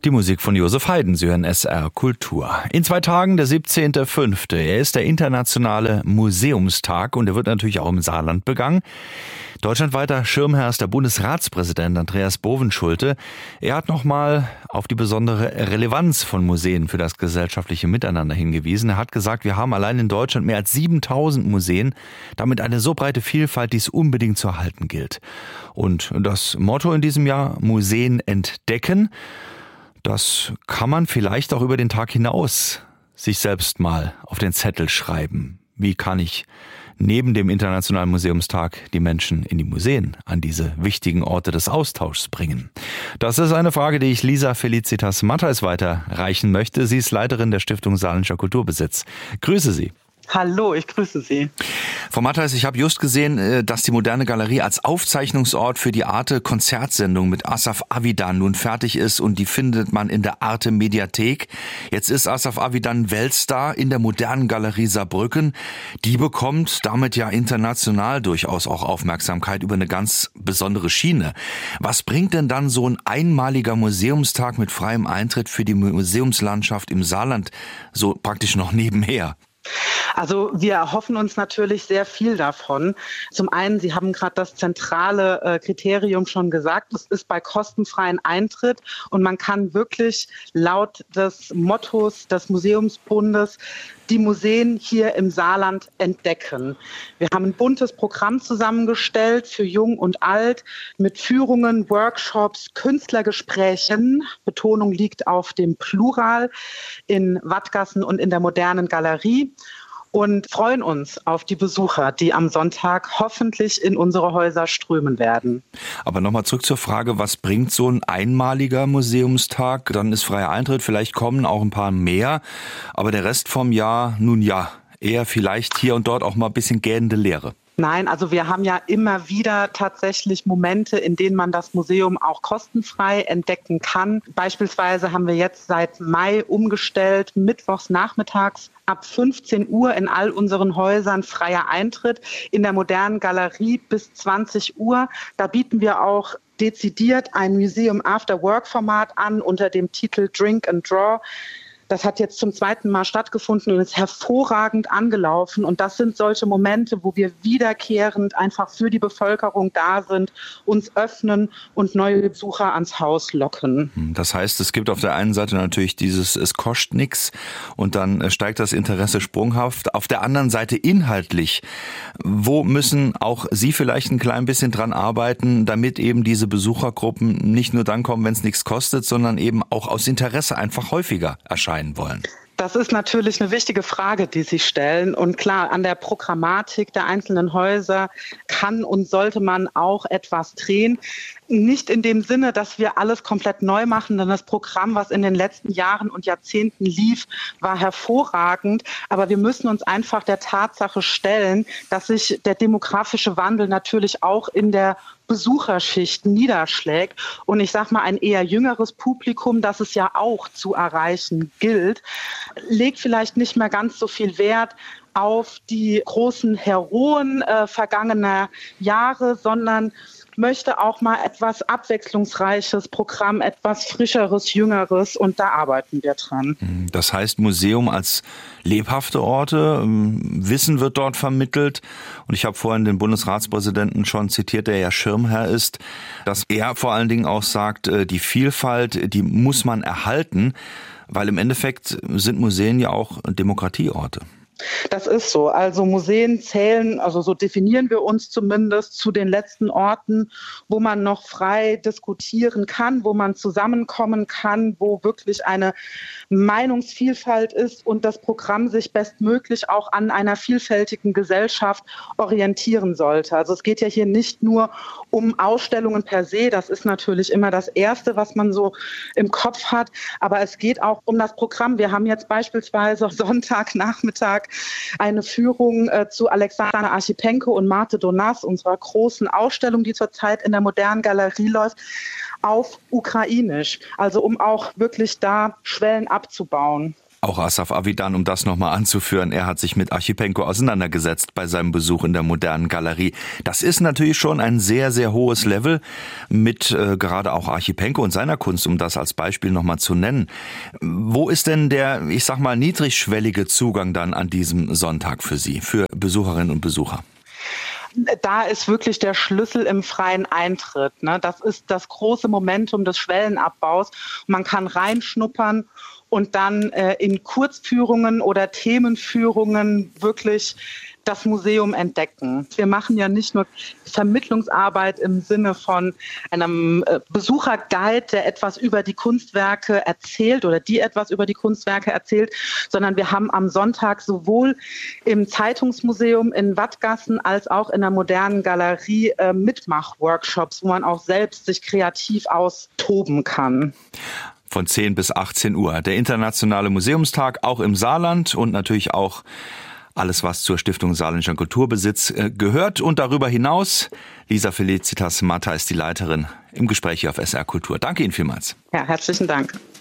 Die Musik von Josef Haydn, Sie hören SR Kultur. In 2 Tagen, der 17.05. Er ist der internationale Museumstag und er wird natürlich auch im Saarland begangen. Deutschlandweiter Schirmherr ist der Bundesratspräsident Andreas Bovenschulte. Er hat nochmal auf die besondere Relevanz von Museen für das gesellschaftliche Miteinander hingewiesen. Er hat gesagt, wir haben allein in Deutschland mehr als 7000 Museen, damit eine so breite Vielfalt, die es unbedingt zu erhalten gilt. Und das Motto in diesem Jahr, Museen entdecken, das kann man vielleicht auch über den Tag hinaus sich selbst mal auf den Zettel schreiben. Wie kann ich neben dem Internationalen Museumstag die Menschen in die Museen, an diese wichtigen Orte des Austauschs bringen? Das ist eine Frage, die ich Lisa Felicitas Mattheis weiterreichen möchte. Sie ist Leiterin der Stiftung Saarländischer Kulturbesitz. Grüße Sie. Hallo, ich grüße Sie. Frau Mattheis, ich habe just gesehen, dass die Moderne Galerie als Aufzeichnungsort für die Arte-Konzertsendung mit Asaf Avidan nun fertig ist und die findet man in der Arte-Mediathek. Jetzt ist Asaf Avidan Weltstar in der Modernen Galerie Saarbrücken. Die bekommt damit ja international durchaus auch Aufmerksamkeit über eine ganz besondere Schiene. Was bringt denn dann so ein einmaliger Museumstag mit freiem Eintritt für die Museumslandschaft im Saarland so praktisch noch nebenher? Also wir erhoffen uns natürlich sehr viel davon. Zum einen, Sie haben gerade das zentrale Kriterium schon gesagt, es ist bei kostenfreien Eintritt und man kann wirklich laut des Mottos des Museumsbundes die Museen hier im Saarland entdecken. Wir haben ein buntes Programm zusammengestellt für Jung und Alt mit Führungen, Workshops, Künstlergesprächen. Betonung liegt auf dem Plural in Wattgassen und in der Modernen Galerie. Und freuen uns auf die Besucher, die am Sonntag hoffentlich in unsere Häuser strömen werden. Aber nochmal zurück zur Frage, was bringt so ein einmaliger Museumstag? Dann ist freier Eintritt, vielleicht kommen auch ein paar mehr, aber der Rest vom Jahr, nun ja, eher vielleicht hier und dort auch mal ein bisschen gähnende Leere. Nein, also wir haben ja immer wieder tatsächlich Momente, in denen man das Museum auch kostenfrei entdecken kann. Beispielsweise haben wir jetzt seit Mai umgestellt, mittwochs nachmittags ab 15 Uhr in all unseren Häusern freier Eintritt, in der Modernen Galerie bis 20 Uhr. Da bieten wir auch dezidiert ein Museum After Work Format an unter dem Titel Drink and Draw. Das hat jetzt zum 2. Mal stattgefunden und ist hervorragend angelaufen. Und das sind solche Momente, wo wir wiederkehrend einfach für die Bevölkerung da sind, uns öffnen und neue Besucher ans Haus locken. Das heißt, es gibt auf der einen Seite natürlich dieses, es kostet nichts und dann steigt das Interesse sprunghaft. Auf der anderen Seite inhaltlich, wo müssen auch Sie vielleicht ein klein bisschen dran arbeiten, damit eben diese Besuchergruppen nicht nur dann kommen, wenn es nichts kostet, sondern eben auch aus Interesse einfach häufiger erscheinen wollen? Das ist natürlich eine wichtige Frage, die Sie stellen. Und klar, an der Programmatik der einzelnen Häuser kann und sollte man auch etwas drehen. Nicht in dem Sinne, dass wir alles komplett neu machen, denn das Programm, was in den letzten Jahren und Jahrzehnten lief, war hervorragend. Aber wir müssen uns einfach der Tatsache stellen, dass sich der demografische Wandel natürlich auch in der Besucherschicht niederschlägt. Und ich sage mal, ein eher jüngeres Publikum, das es ja auch zu erreichen gilt, legt vielleicht nicht mehr ganz so viel Wert auf die großen Heroen vergangener Jahre, sondern möchte auch mal etwas abwechslungsreiches Programm, etwas frischeres, jüngeres, und da arbeiten wir dran. Das heißt, Museum als lebhafte Orte, Wissen wird dort vermittelt und ich habe vorhin den Bundesratspräsidenten schon zitiert, der ja Schirmherr ist, dass er vor allen Dingen auch sagt, die Vielfalt, die muss man erhalten, weil im Endeffekt sind Museen ja auch Demokratieorte. Das ist so. Also Museen zählen, also so definieren wir uns zumindest, zu den letzten Orten, wo man noch frei diskutieren kann, wo man zusammenkommen kann, wo wirklich eine Meinungsvielfalt ist und das Programm sich bestmöglich auch an einer vielfältigen Gesellschaft orientieren sollte. Also es geht ja hier nicht nur um Ausstellungen per se, das ist natürlich immer das Erste, was man so im Kopf hat, aber es geht auch um das Programm. Wir haben jetzt beispielsweise Sonntagnachmittag eine Führung zu Alexander Archipenko und Marthe Donas, unserer großen Ausstellung, die zurzeit in der Modernen Galerie läuft, auf Ukrainisch. Also um auch wirklich da Schwellen abzubauen. Auch Asaf Avidan, um das nochmal anzuführen, er hat sich mit Archipenko auseinandergesetzt bei seinem Besuch in der Modernen Galerie. Das ist natürlich schon ein sehr, sehr hohes Level mit gerade auch Archipenko und seiner Kunst, um das als Beispiel nochmal zu nennen. Wo ist denn der, ich sag mal, niedrigschwellige Zugang dann an diesem Sonntag für Sie, für Besucherinnen und Besucher? Da ist wirklich der Schlüssel im freien Eintritt. Das ist das große Momentum des Schwellenabbaus. Man kann reinschnuppern und dann in Kurzführungen oder Themenführungen wirklich das Museum entdecken. Wir machen ja nicht nur Vermittlungsarbeit im Sinne von einem Besucherguide, der etwas über die Kunstwerke erzählt oder die etwas über die Kunstwerke erzählt, sondern wir haben am Sonntag sowohl im Zeitungsmuseum in Wattgassen als auch in der Modernen Galerie Mitmachworkshops, wo man auch selbst sich kreativ austoben kann. Von 10 bis 18 Uhr. Der Internationale Museumstag auch im Saarland und natürlich auch alles, was zur Stiftung Saarländischer Kulturbesitz gehört und darüber hinaus. Lisa Felicitas Matta ist die Leiterin im Gespräch hier auf SR Kultur. Danke Ihnen vielmals. Ja, herzlichen Dank.